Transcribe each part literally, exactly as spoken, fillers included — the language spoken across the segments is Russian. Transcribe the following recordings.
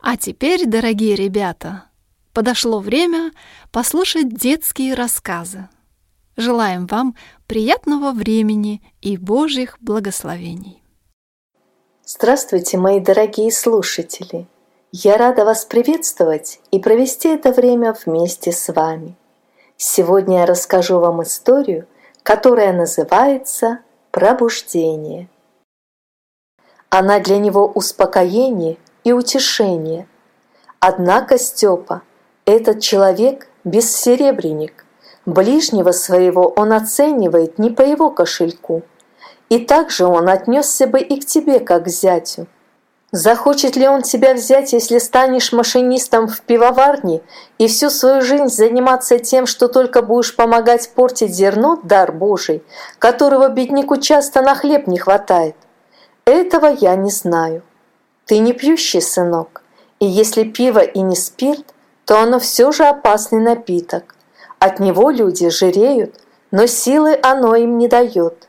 А теперь, дорогие ребята, подошло время послушать детские рассказы. Желаем вам приятного времени и Божьих благословений. Здравствуйте, мои дорогие слушатели! Я рада вас приветствовать и провести это время вместе с вами. Сегодня я расскажу вам историю, которая называется «Пробуждение». Она для него успокоение и утешение. Однако Степа, этот человек бессеребренник, ближнего своего он оценивает не по его кошельку, и также он отнесся бы и к тебе, как к зятю. Захочет ли он тебя взять, если станешь машинистом в пивоварне и всю свою жизнь заниматься тем, что только будешь помогать портить зерно, дар Божий, которого бедняку часто на хлеб не хватает? Этого я не знаю. Ты не пьющий сынок, и если пиво и не спирт, то оно все же опасный напиток. От него люди жиреют, но силы оно им не дает.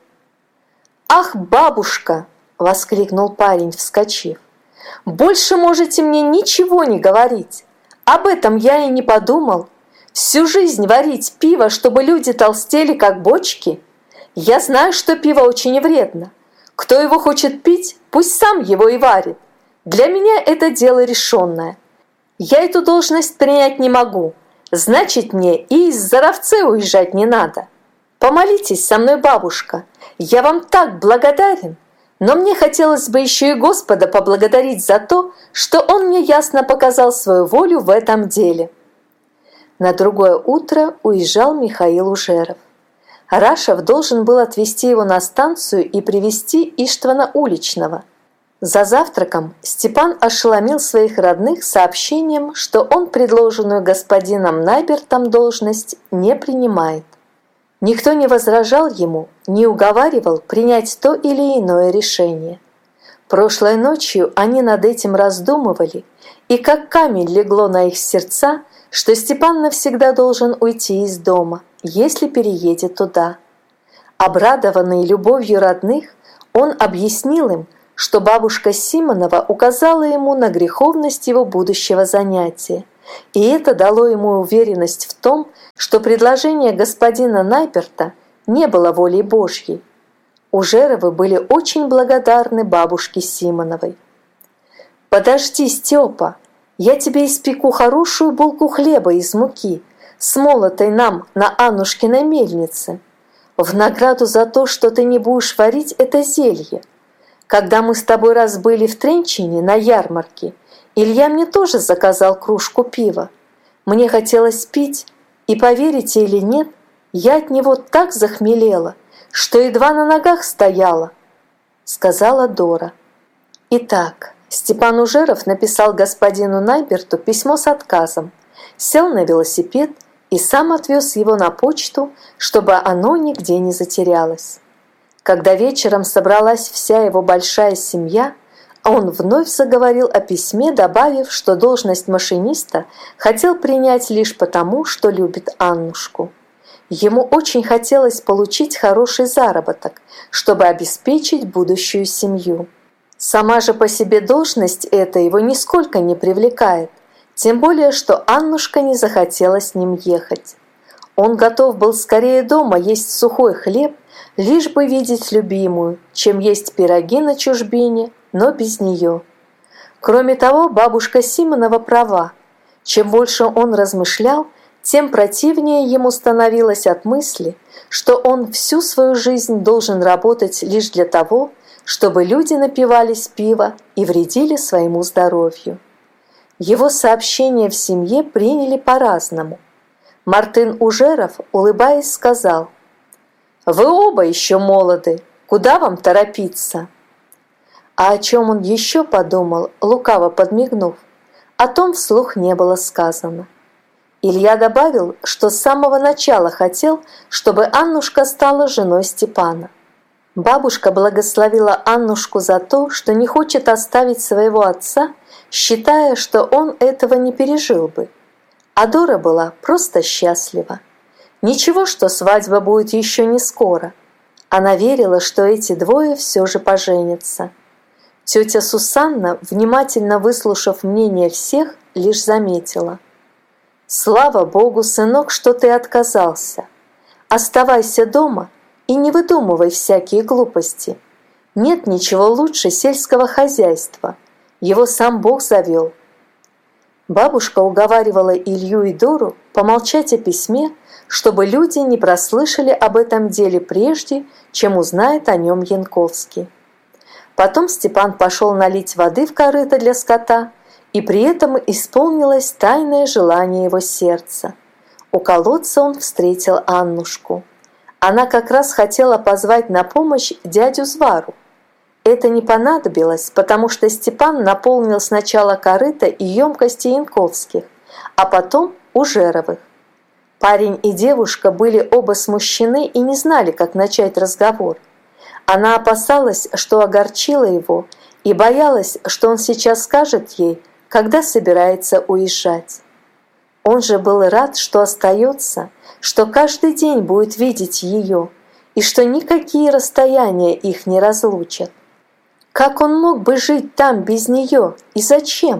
«Ах, бабушка!» — воскликнул парень, вскочив. «Больше можете мне ничего не говорить. Об этом я и не подумал. Всю жизнь варить пиво, чтобы люди толстели, как бочки? Я знаю, что пиво очень вредно. Кто его хочет пить, пусть сам его и варит. Для меня это дело решенное. Я эту должность принять не могу. Значит, мне и из Заровце уезжать не надо. Помолитесь со мной, бабушка. Я вам так благодарен. Но мне хотелось бы еще и Господа поблагодарить за то, что Он мне ясно показал свою волю в этом деле». На другое утро уезжал Михаил Ужеров. Рашев должен был отвезти его на станцию и привезти Иштвана Уличного. За завтраком Степан ошеломил своих родных сообщением, что он предложенную господином Найбертом должность не принимает. Никто не возражал ему, не уговаривал принять то или иное решение. Прошлой ночью они над этим раздумывали, и как камень легло на их сердца, что Степан навсегда должен уйти из дома, если переедет туда. Обрадованный любовью родных, он объяснил им, что бабушка Симонова указала ему на греховность его будущего занятия, и это дало ему уверенность в том, что предложение господина Найберта не было волей Божьей. Ужеровы были очень благодарны бабушке Симоновой. «Подожди, Степа, я тебе испеку хорошую булку хлеба из муки, смолотой нам на Аннушкиной мельнице, в награду за то, что ты не будешь варить это зелье. Когда мы с тобой раз были в Тренчине на ярмарке, Илья мне тоже заказал кружку пива. Мне хотелось пить, и, поверите или нет, я от него так захмелела, что едва на ногах стояла», — сказала Дора. Итак, Степан Ужеров написал господину Найберту письмо с отказом, сел на велосипед и сам отвез его на почту, чтобы оно нигде не затерялось. Когда вечером собралась вся его большая семья, он вновь заговорил о письме, добавив, что должность машиниста хотел принять лишь потому, что любит Аннушку. Ему очень хотелось получить хороший заработок, чтобы обеспечить будущую семью. Сама же по себе должность эта его нисколько не привлекает, тем более, что Аннушка не захотела с ним ехать. Он готов был скорее дома есть сухой хлеб, лишь бы видеть любимую, чем есть пироги на чужбине, но без нее. Кроме того, бабушка Симонова права. Чем больше он размышлял, тем противнее ему становилось от мысли, что он всю свою жизнь должен работать лишь для того, чтобы люди напивались пива и вредили своему здоровью. Его сообщения в семье приняли по-разному. Мартын Ужеров, улыбаясь, сказал: «Вы оба еще молоды, куда вам торопиться?» А о чем он еще подумал, лукаво подмигнув, о том вслух не было сказано. Илья добавил, что с самого начала хотел, чтобы Аннушка стала женой Степана. Бабушка благословила Аннушку за то, что не хочет оставить своего отца, считая, что он этого не пережил бы. А Дора была просто счастлива. Ничего, что свадьба будет еще не скоро. Она верила, что эти двое все же поженятся. Тетя Сусанна, внимательно выслушав мнение всех, лишь заметила: «Слава Богу, сынок, что ты отказался. Оставайся дома и не выдумывай всякие глупости. Нет ничего лучше сельского хозяйства. Его сам Бог завел». Бабушка уговаривала Илью и Дору помолчать о письме, чтобы люди не прослышали об этом деле прежде, чем узнает о нем Янковский. Потом Степан пошел налить воды в корыто для скота, и при этом исполнилось тайное желание его сердца. У колодца он встретил Аннушку. Она как раз хотела позвать на помощь дядю Звару. Это не понадобилось, потому что Степан наполнил сначала корыто и емкости Янковских, а потом Ужеровых. Парень и девушка были оба смущены и не знали, как начать разговор. Она опасалась, что огорчила его, и боялась, что он сейчас скажет ей, когда собирается уезжать. Он же был рад, что остается, что каждый день будет видеть ее, и что никакие расстояния их не разлучат. Как он мог бы жить там без нее и зачем?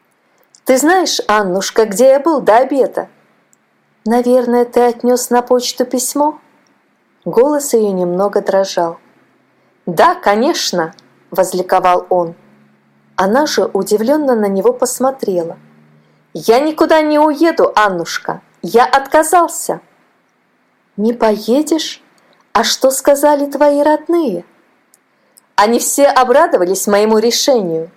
«Ты знаешь, Аннушка, где я был до обеда?» «Наверное, ты отнес на почту письмо?» Голос ее немного дрожал. «Да, конечно!» – возликовал он. Она же удивленно на него посмотрела. «Я никуда не уеду, Аннушка! Я отказался!» «Не поедешь? А что сказали твои родные?» «Они все обрадовались моему решению!»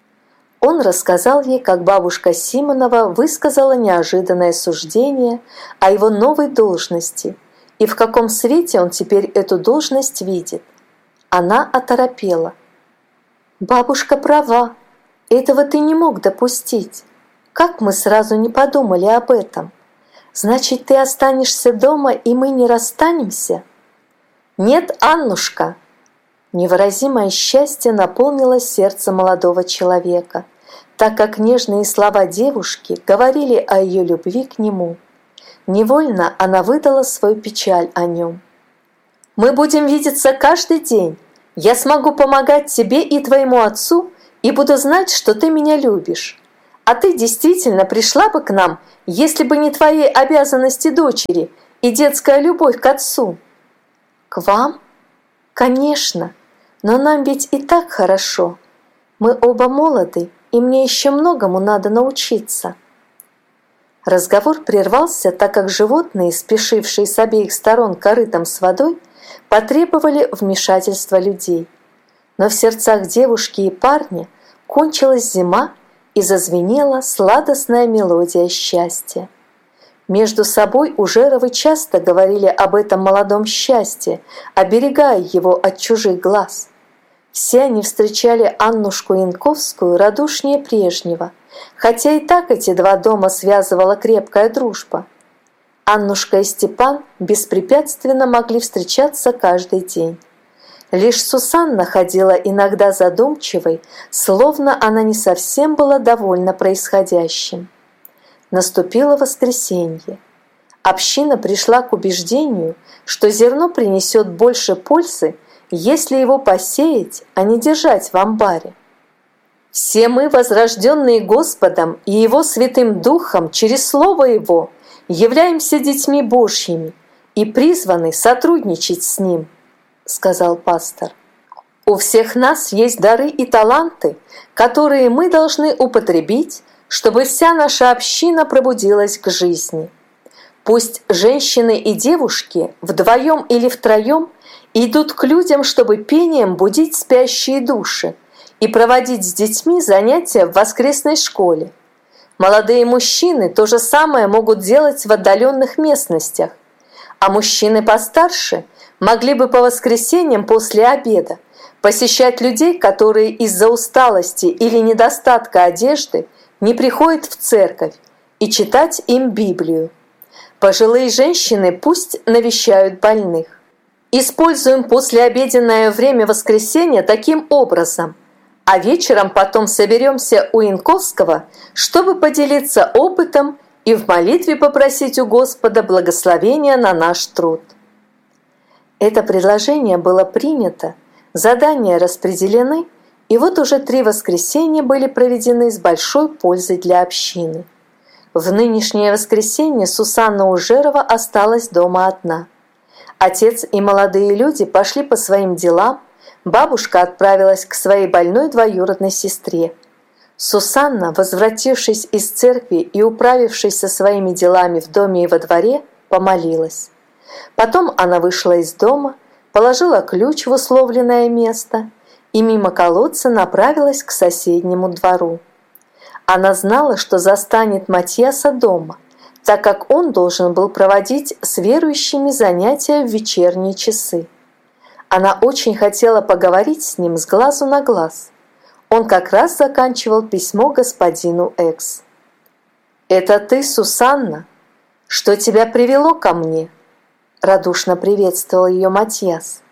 Он рассказал ей, как бабушка Симонова высказала неожиданное суждение о его новой должности и в каком свете он теперь эту должность видит. Она оторопела. «Бабушка права, этого ты не мог допустить. Как мы сразу не подумали об этом? Значит, ты останешься дома, и мы не расстанемся?» «Нет, Аннушка!» Невыразимое счастье наполнило сердце молодого человека, так как нежные слова девушки говорили о ее любви к нему. Невольно она выдала свою печаль о нем. «Мы будем видеться каждый день. Я смогу помогать тебе и твоему отцу, и буду знать, что ты меня любишь. А ты действительно пришла бы к нам, если бы не твои обязанности дочери и детская любовь к отцу». «К вам? Конечно, но нам ведь и так хорошо. Мы оба молоды, и мне еще многому надо научиться». Разговор прервался, так как животные, спешившие с обеих сторон корытом с водой, потребовали вмешательства людей. Но в сердцах девушки и парня кончилась зима, и зазвенела сладостная мелодия счастья. Между собой Ужеровы часто говорили об этом молодом счастье, оберегая его от чужих глаз. Все они встречали Аннушку Янковскую радушнее прежнего, хотя и так эти два дома связывала крепкая дружба. Аннушка и Степан беспрепятственно могли встречаться каждый день. Лишь Сусанна ходила иногда задумчивой, словно она не совсем была довольна происходящим. Наступило воскресенье. Община пришла к убеждению, что зерно принесет больше пользы, если его посеять, а не держать в амбаре. «Все мы, возрожденные Господом и Его Святым Духом, через Слово Его, являемся детьми Божьими и призваны сотрудничать с Ним», — сказал пастор. «У всех нас есть дары и таланты, которые мы должны употребить, чтобы вся наша община пробудилась к жизни. Пусть женщины и девушки вдвоем или втроем идут к людям, чтобы пением будить спящие души и проводить с детьми занятия в воскресной школе. Молодые мужчины то же самое могут делать в отдаленных местностях, а мужчины постарше могли бы по воскресеньям после обеда посещать людей, которые из-за усталости или недостатка одежды не приходят в церковь, и читать им Библию. Пожилые женщины пусть навещают больных. Используем послеобеденное время воскресенья таким образом, а вечером потом соберемся у Янковского, чтобы поделиться опытом и в молитве попросить у Господа благословения на наш труд». Это предложение было принято, задания распределены, И вот уже три воскресенья были проведены с большой пользой для общины. В нынешнее воскресенье Сусанна Ужерова осталась дома одна. Отец и молодые люди пошли по своим делам, бабушка отправилась к своей больной двоюродной сестре. Сусанна, возвратившись из церкви и управившись со своими делами в доме и во дворе, помолилась. Потом она вышла из дома, положила ключ в условленное место и мимо колодца направилась к соседнему двору. Она знала, что застанет Матьяса дома, так как он должен был проводить с верующими занятия в вечерние часы. Она очень хотела поговорить с ним с глазу на глаз. Он как раз заканчивал письмо господину Экс. «Это ты, Сусанна? Что тебя привело ко мне?» Радушно приветствовал ее Матьяс.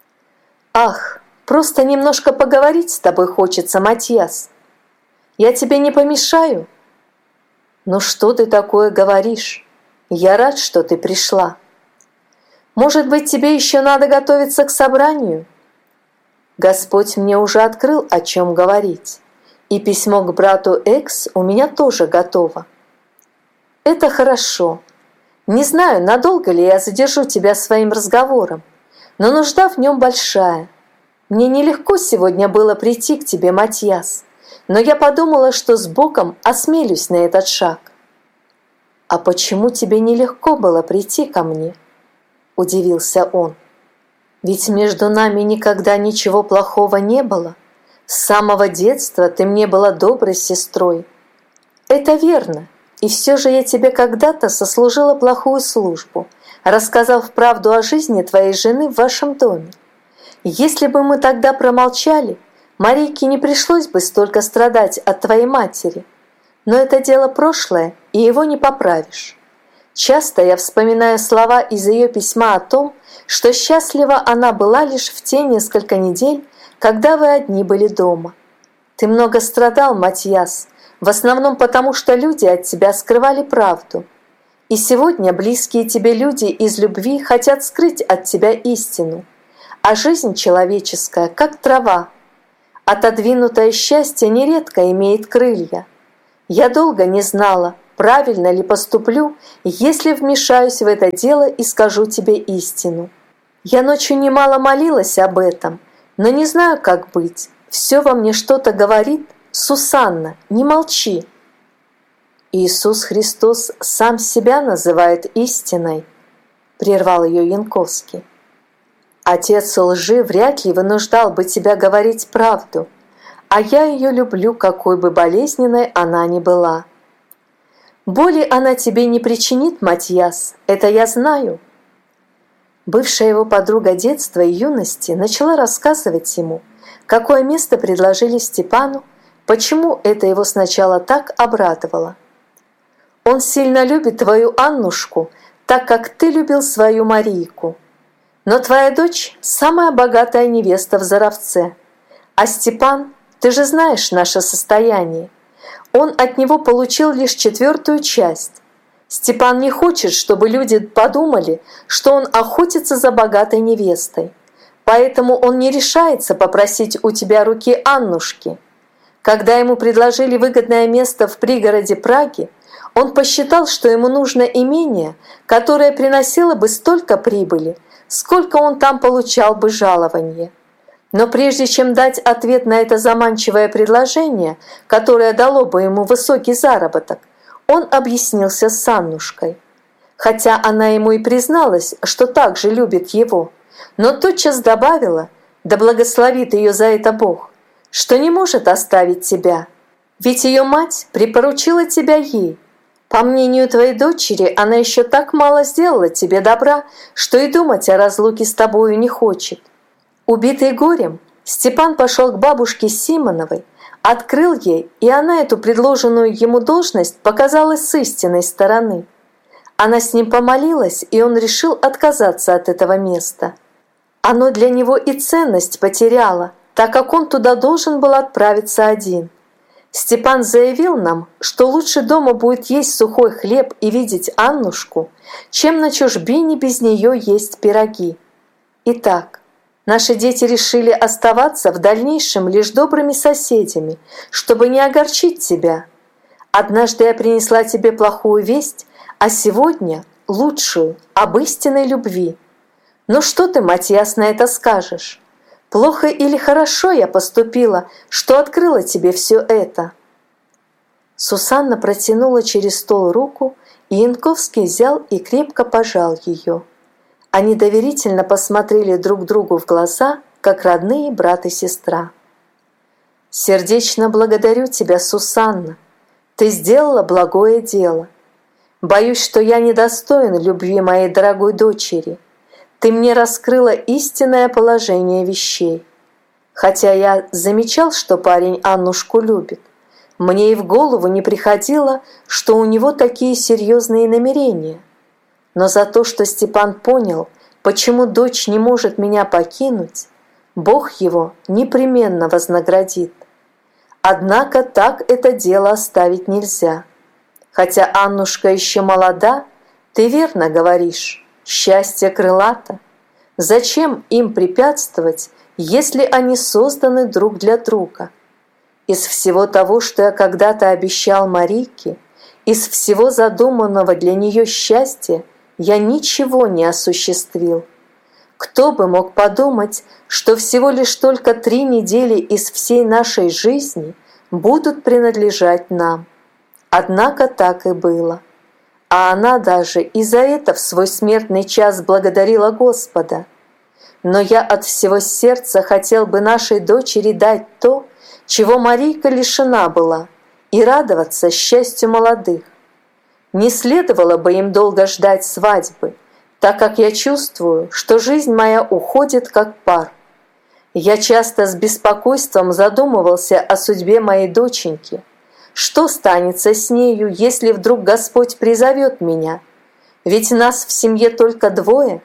«Ах, просто немножко поговорить с тобой хочется, Матьяс. Я тебе не помешаю?» «Ну что ты такое говоришь? Я рад, что ты пришла. Может быть, тебе еще надо готовиться к собранию? Господь мне уже открыл, о чем говорить, и письмо к брату Экс у меня тоже готово». «Это хорошо. Не знаю, надолго ли я задержу тебя своим разговором, но нужда в нем большая. Мне нелегко сегодня было прийти к тебе, Матьяс, но я подумала, что с Богом осмелюсь на этот шаг». «А почему тебе нелегко было прийти ко мне?» – удивился он. «Ведь между нами никогда ничего плохого не было. С самого детства ты мне была доброй сестрой». «Это верно, и все же я тебе когда-то сослужила плохую службу, рассказав правду о жизни твоей жены в вашем доме. Если бы мы тогда промолчали, Марийке не пришлось бы столько страдать от твоей матери. Но это дело прошлое, и его не поправишь. Часто я вспоминаю слова из ее письма о том, что счастлива она была лишь в те несколько недель, когда вы одни были дома. Ты много страдал, Матьяс, в основном потому, что люди от тебя скрывали правду. И сегодня близкие тебе люди из любви хотят скрыть от тебя истину. А жизнь человеческая, как трава. Отодвинутое счастье нередко имеет крылья. Я долго не знала, правильно ли поступлю, если вмешаюсь в это дело и скажу тебе истину. Я ночью немало молилась об этом, но не знаю, как быть. Все во мне что-то говорит. Сусанна, не молчи». «Иисус Христос сам себя называет истиной», – прервал ее Янковский. «Отец лжи вряд ли вынуждал бы тебя говорить правду, а я ее люблю, какой бы болезненной она ни была. Боли она тебе не причинит, Матьяс, это я знаю». Бывшая его подруга детства и юности начала рассказывать ему, какое место предложили Степану, почему это его сначала так обрадовало. «Он сильно любит твою Аннушку, так как ты любил свою Марийку. Но твоя дочь – самая богатая невеста в Заровце. А Степан, ты же знаешь наше состояние. Он от него получил лишь четвертую часть. Степан не хочет, чтобы люди подумали, что он охотится за богатой невестой. Поэтому он не решается попросить у тебя руки Аннушки. Когда ему предложили выгодное место в пригороде Праги, он посчитал, что ему нужно имение, которое приносило бы столько прибыли, сколько он там получал бы жалование. Но прежде чем дать ответ на это заманчивое предложение, которое дало бы ему высокий заработок, он объяснился с Аннушкой. Хотя она ему и призналась, что также любит его, но тотчас добавила, да благословит ее за это Бог, что не может оставить тебя, ведь ее мать припоручила тебя ей. По мнению твоей дочери, она еще так мало сделала тебе добра, что и думать о разлуке с тобою не хочет». Убитый горем, Степан пошел к бабушке Симоновой, открыл ей, и она эту предложенную ему должность показалась с истинной стороны. Она с ним помолилась, и он решил отказаться от этого места. Оно для него и ценность потеряло, так как он туда должен был отправиться один. Степан заявил нам, что лучше дома будет есть сухой хлеб и видеть Аннушку, чем на чужбине без нее есть пироги. Итак, Наши дети решили оставаться в дальнейшем лишь добрыми соседями, чтобы не огорчить тебя. Однажды я принесла тебе плохую весть, а сегодня лучшую, об истинной любви. Ну что ты, Матиас, на это скажешь? Плохо или хорошо я поступила, что открыла тебе все это?» Сусанна протянула через стол руку, и Янковский взял и крепко пожал ее. Они доверительно посмотрели друг другу в глаза, как родные брат и сестра. «Сердечно благодарю тебя, Сусанна. Ты сделала благое дело. Боюсь, что я недостоин любви моей дорогой дочери. Ты мне раскрыла истинное положение вещей. Хотя я замечал, что парень Аннушку любит, мне и в голову не приходило, что у него такие серьезные намерения. Но за то, что Степан понял, почему дочь не может меня покинуть, Бог его непременно вознаградит. Однако так это дело оставить нельзя. Хотя Аннушка еще молода, ты верно говоришь, счастье крылато. Зачем им препятствовать, если они созданы друг для друга? Из всего того, что я когда-то обещал Марийке, из всего задуманного для нее счастья, я ничего не осуществил. Кто бы мог подумать, что всего лишь только три недели из всей нашей жизни будут принадлежать нам? Однако так и было. А она даже и за это в свой смертный час благодарила Господа. Но я от всего сердца хотел бы нашей дочери дать то, чего Марийка лишена была, и радоваться счастью молодых. Не следовало бы им долго ждать свадьбы, так как я чувствую, что жизнь моя уходит как пар. Я часто с беспокойством задумывался о судьбе моей доченьки. Что станется с нею, если вдруг Господь призовет меня? Ведь нас в семье только двое.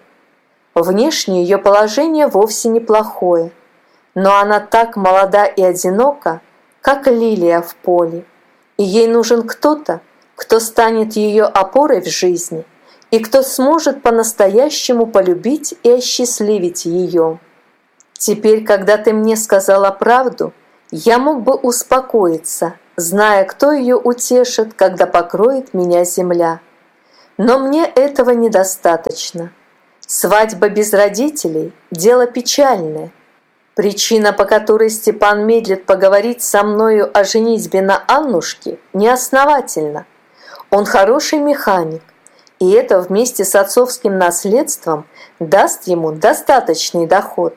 Внешне ее положение вовсе неплохое, но она так молода и одинока, как лилия в поле, и ей нужен кто-то, кто станет ее опорой в жизни и кто сможет по-настоящему полюбить и осчастливить ее. Теперь, когда ты мне сказала правду, я мог бы успокоиться, зная, кто ее утешит, когда покроет меня земля. Но мне этого недостаточно. Свадьба без родителей – дело печальное. Причина, по которой Степан медлит поговорить со мною о женитьбе на Аннушке, неосновательна. Он хороший механик, и это вместе с отцовским наследством даст ему достаточный доход.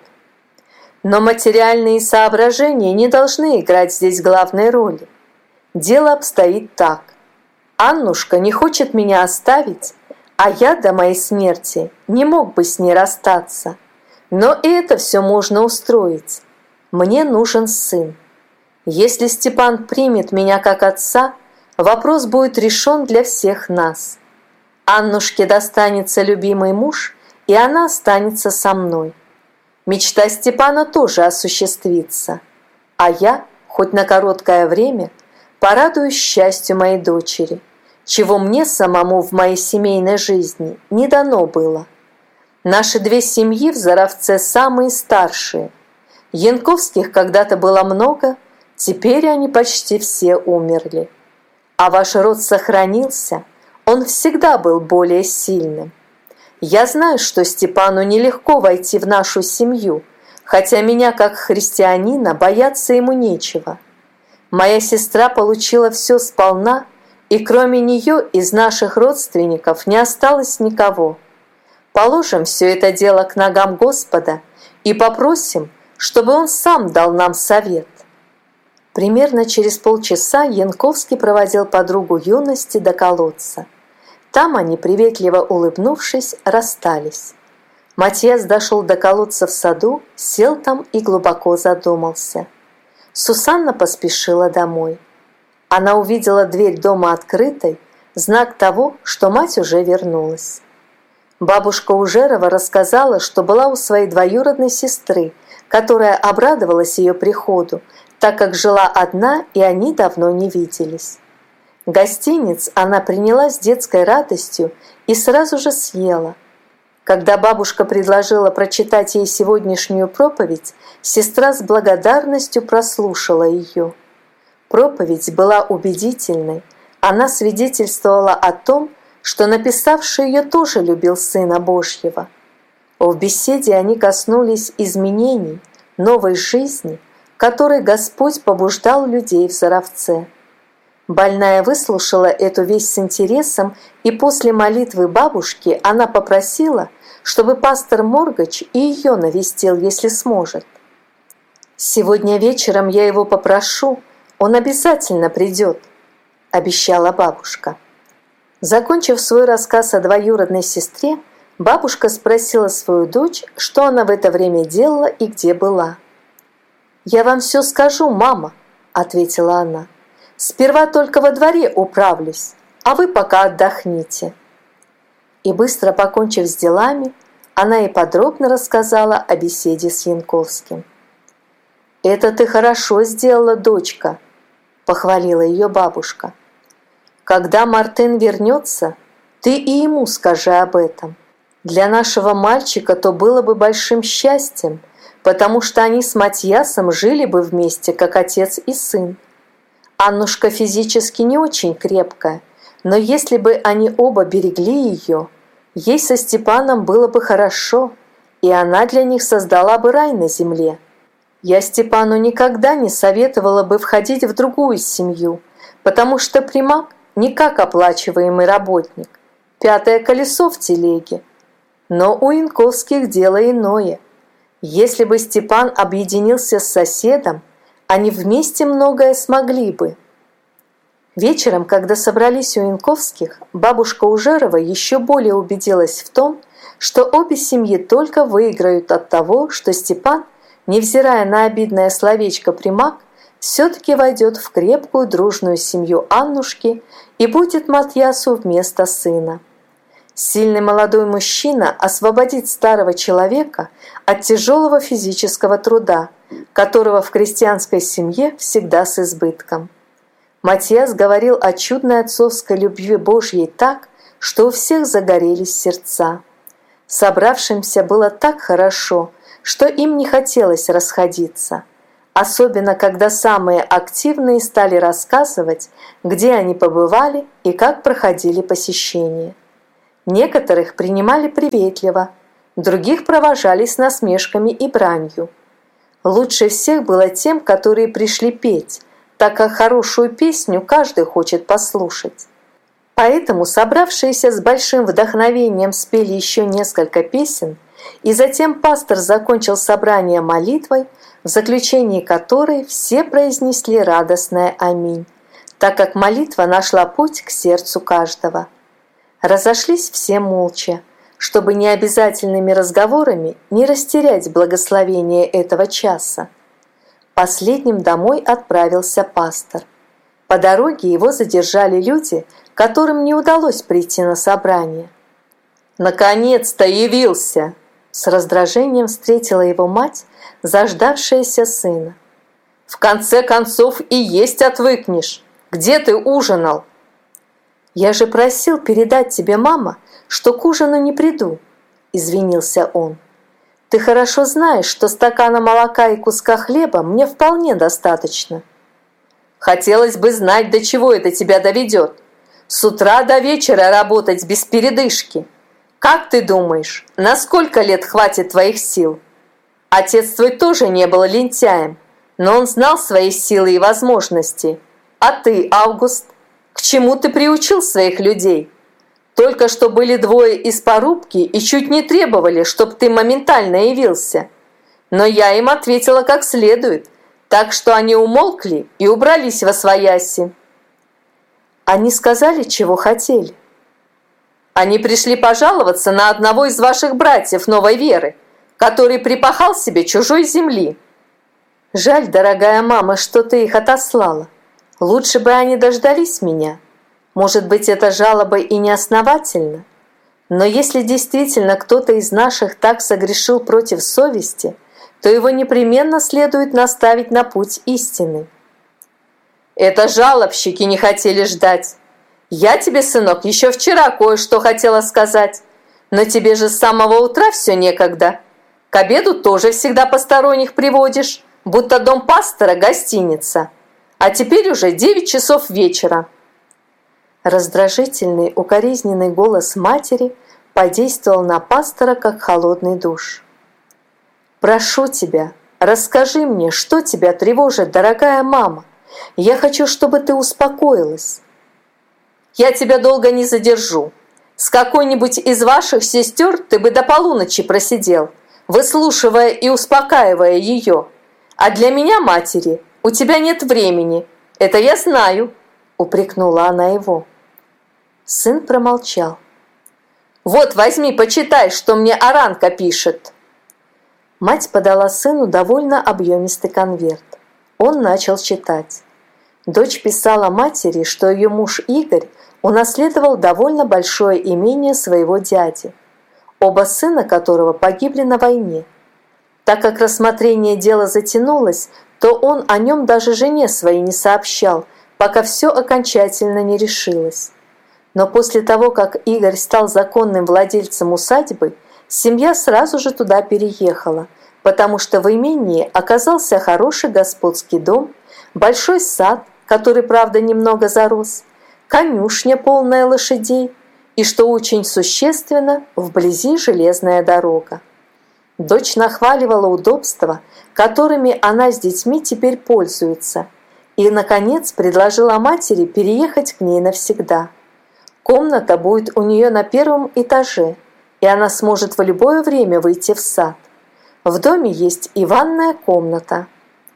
Но материальные соображения не должны играть здесь главной роли. Дело обстоит так. Аннушка не хочет меня оставить, а я до моей смерти не мог бы с ней расстаться. Но и это все можно устроить. Мне нужен сын. Если Степан примет меня как отца, вопрос будет решен для всех нас. Аннушке достанется любимый муж, и она останется со мной. Мечта Степана тоже осуществится, а я, хоть на короткое время, порадуюсь счастью моей дочери, чего мне самому в моей семейной жизни не дано было. Наши две семьи в Заровце самые старшие. Янковских когда-то было много, теперь они почти все умерли. А ваш род сохранился, он всегда был более сильным. Я знаю, что Степану нелегко войти в нашу семью, хотя меня, как христианина, бояться ему нечего. Моя сестра получила все сполна, и кроме нее из наших родственников не осталось никого. Положим все это дело к ногам Господа и попросим, чтобы Он сам дал нам совет. Примерно через полчаса Янковский проводил подругу юности до колодца. Там они, приветливо улыбнувшись, расстались. Матиас дошел до колодца в саду, сел там и глубоко задумался. Сусанна поспешила домой. Она увидела дверь дома открытой, знак того, что мать уже вернулась. Бабушка Ужерова рассказала, что была у своей двоюродной сестры, которая обрадовалась ее приходу, так как жила одна, и они давно не виделись. Гостиниц она приняла с детской радостью и сразу же съела. Когда бабушка предложила прочитать ей сегодняшнюю проповедь, сестра с благодарностью прослушала ее. Проповедь была убедительной. Она свидетельствовала о том, что написавший ее тоже любил Сына Божьего. В беседе они коснулись изменений, новой жизни, которой Господь побуждал людей в Заровце. Больная выслушала эту весть с интересом, и после молитвы бабушки она попросила, чтобы пастор Моргач и ее навестил, если сможет. «Сегодня вечером я его попрошу, он обязательно придет», – обещала бабушка. Закончив свой рассказ о двоюродной сестре, бабушка спросила свою дочь, что она в это время делала и где была. «Я вам все скажу, мама», – ответила она. «Сперва только во дворе управлюсь, а вы пока отдохните». И быстро покончив с делами, она и подробно рассказала о беседе с Янковским. «Это ты хорошо сделала, дочка», – похвалила ее бабушка. «Когда Мартын вернется, ты и ему скажи об этом. Для нашего мальчика то было бы большим счастьем, потому что они с Матьясом жили бы вместе, как отец и сын. Аннушка физически не очень крепкая, но если бы они оба берегли ее, ей со Степаном было бы хорошо, и она для них создала бы рай на земле. Я Степану никогда не советовала бы входить в другую семью, потому что Примак не как оплачиваемый работник, пятое колесо в телеге. Но у Янковских дело иное. Если бы Степан объединился с соседом, они вместе многое смогли бы». Вечером, когда собрались у Янковских, бабушка Ужерова еще более убедилась в том, что обе семьи только выиграют от того, что Степан, невзирая на обидное словечко Примак, все-таки войдет в крепкую дружную семью Аннушки и будет Матьясу вместо сына. Сильный молодой мужчина освободит старого человека от тяжелого физического труда, которого в крестьянской семье всегда с избытком. Матьяс говорил о чудной отцовской любви Божьей так, что у всех загорелись сердца. Собравшимся было так хорошо, что им не хотелось расходиться, особенно когда самые активные стали рассказывать, где они побывали и как проходили посещения. Некоторых принимали приветливо, других провожали с насмешками и бранью. Лучше всех было тем, которые пришли петь, так как хорошую песню каждый хочет послушать. Поэтому собравшиеся с большим вдохновением спели еще несколько песен, и затем пастор закончил собрание молитвой, в заключении которой все произнесли радостное «Аминь», так как молитва нашла путь к сердцу каждого. Разошлись все молча, чтобы необязательными разговорами не растерять благословение этого часа. Последним домой отправился пастор. По дороге его задержали люди, которым не удалось прийти на собрание. «Наконец-то явился!» С раздражением встретила его мать, заждавшаяся сына. «В конце концов и есть отвыкнешь. Где ты ужинал?» «Я же просил передать тебе, мама, что к ужину не приду», – извинился он. «Ты хорошо знаешь, что стакана молока и куска хлеба мне вполне достаточно». «Хотелось бы знать, до чего это тебя доведет. С утра до вечера работать без передышки. Как ты думаешь, на сколько лет хватит твоих сил? Отец твой тоже не был лентяем, но он знал свои силы и возможности. А ты, Август, к чему ты приучил своих людей? Только что были двое из порубки и чуть не требовали, чтобы ты моментально явился. Но я им ответила как следует, так что они умолкли и убрались восвояси». «Они сказали, чего хотели?» «Они пришли пожаловаться на одного из ваших братьев новой веры, который припахал себе чужой земли». «Жаль, дорогая мама, что ты их отослала. Лучше бы они дождались меня. Может быть, эта жалоба и не основательна. Но если действительно кто-то из наших так согрешил против совести, то его непременно следует наставить на путь истины». «Это жалобщики не хотели ждать. Я тебе, сынок, еще вчера кое-что хотела сказать. Но тебе же с самого утра все некогда. К обеду тоже всегда посторонних приводишь, будто дом пастора – гостиница. А теперь уже девять часов вечера». Раздражительный, укоризненный голос матери подействовал на пастора, как холодный душ. «Прошу тебя, расскажи мне, что тебя тревожит, дорогая мама. Я хочу, чтобы ты успокоилась». «Я тебя долго не задержу. С какой-нибудь из ваших сестер ты бы до полуночи просидел, выслушивая и успокаивая ее. А для меня, матери, у тебя нет времени. Это я знаю», — упрекнула она его. Сын промолчал. «Вот, возьми, почитай, что мне Аранка пишет». Мать подала сыну довольно объемистый конверт. Он начал читать. Дочь писала матери, что ее муж Игорь унаследовал довольно большое имение своего дяди, оба сына которого погибли на войне. Так как рассмотрение дела затянулось, то он о нем даже жене своей не сообщал, пока все окончательно не решилось. Но после того, как Игорь стал законным владельцем усадьбы, семья сразу же туда переехала, потому что в имении оказался хороший господский дом, большой сад, который, правда, немного зарос, конюшня, полная лошадей, и, что очень существенно, вблизи железная дорога. Дочь нахваливала удобства, которыми она с детьми теперь пользуется, и, наконец, предложила матери переехать к ней навсегда. Комната будет у нее на первом этаже, и она сможет в любое время выйти в сад. В доме есть и ванная комната.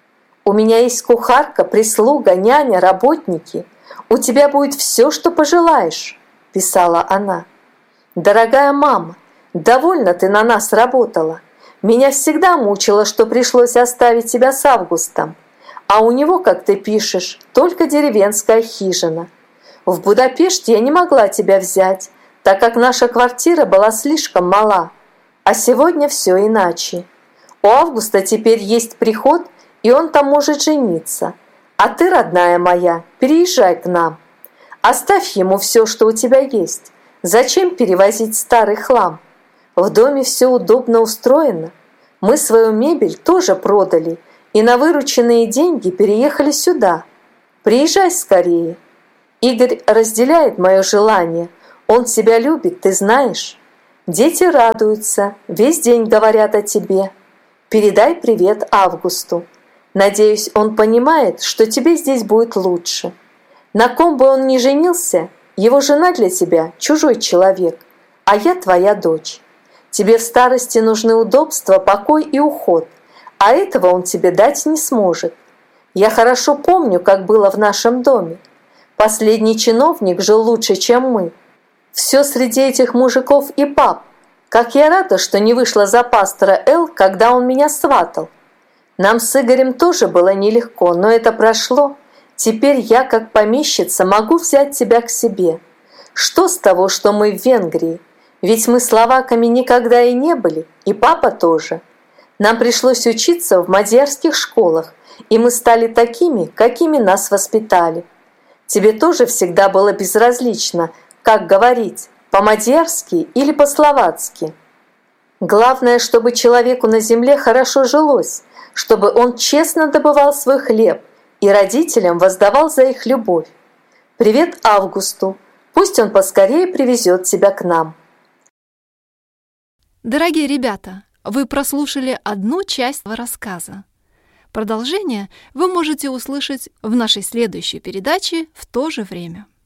«У меня есть кухарка, прислуга, няня, работники. У тебя будет все, что пожелаешь», – писала она. «Дорогая мама, довольно ты на нас работала. Меня всегда мучило, что пришлось оставить тебя с Августом. А у него, как ты пишешь, только деревенская хижина. В Будапеште я не могла тебя взять, так как наша квартира была слишком мала. А сегодня все иначе. У Августа теперь есть приход, и он там может жениться. А ты, родная моя, переезжай к нам. Оставь ему все, что у тебя есть. Зачем перевозить старый хлам? В доме все удобно устроено. Мы свою мебель тоже продали, и на вырученные деньги переехали сюда. Приезжай скорее. Игорь разделяет мое желание. Он тебя любит, ты знаешь. Дети радуются, весь день говорят о тебе. Передай привет Августу. Надеюсь, он понимает, что тебе здесь будет лучше. На ком бы он ни женился, его жена для тебя чужой человек, а я твоя дочь. Тебе в старости нужны удобства, покой и уход, а этого он тебе дать не сможет. Я хорошо помню, как было в нашем доме. Последний чиновник жил лучше, чем мы. Все среди этих мужиков и баб. Как я рада, что не вышла за пастора Эл, когда он меня сватал. Нам с Игорем тоже было нелегко, но это прошло. Теперь я, как помещица, могу взять тебя к себе. Что с того, что мы в Венгрии? Ведь мы словаками никогда и не были, и папа тоже. Нам пришлось учиться в мадьярских школах, и мы стали такими, какими нас воспитали. Тебе тоже всегда было безразлично, как говорить, по-мадьярски или по-словацки. Главное, чтобы человеку на земле хорошо жилось, чтобы он честно добывал свой хлеб и родителям воздавал за их любовь. Привет Августу, пусть он поскорее привезет тебя к нам. Дорогие ребята, вы прослушали одну часть рассказа. Продолжение вы можете услышать в нашей следующей передаче в то же время.